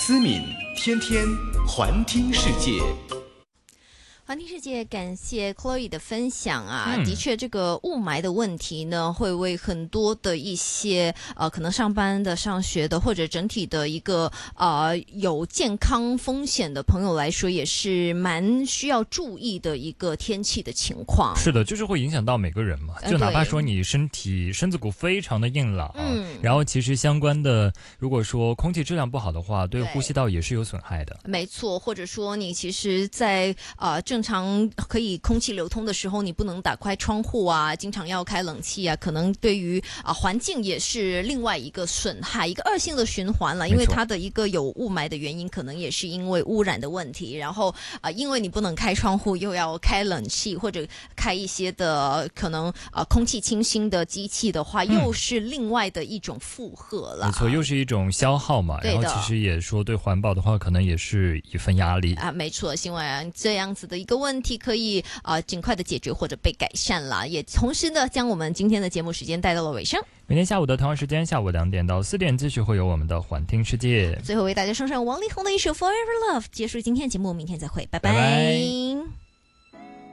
思敏天天环听世界。 环听世界，感谢 Chloe 的分享啊。的确，这个雾霾的问题呢，会为很多的一些可能上班的、上学的，或者整体的一个有健康风险的朋友来说，也是蛮需要注意的一个天气的情况。 是的，就是会影响到每个人嘛。就哪怕说你身子骨非常的硬朗，然后其实相关的，如果说空气质量不好的话，对呼吸道也是有损害的。 没错，或者说你其实在正常可以空气流通的时候，你不能打开窗户啊，经常要开冷气啊，可能对于环境也是另外一个损害，一个恶性的循环了。因为它的一个有雾霾的原因，可能也是因为污染的问题，然后因为你不能开窗户，又要开冷气或者开一些的可能空气清新的机器的话，又是另外的一种负荷了。 没错，又是一种消耗嘛。然后其实也说对环保的话，可能也是一份压力啊。没错，希望这样子的一个问题可以尽快的解决或者被改善了，也同时呢将我们今天的节目时间带到了尾声。 明天下午的同样时间，下午2点到4点继续会有我们的环听世界。 最后为大家送上王力宏的一首 Forever Love， 结束今天的节目，明天再会，拜拜。 拜拜。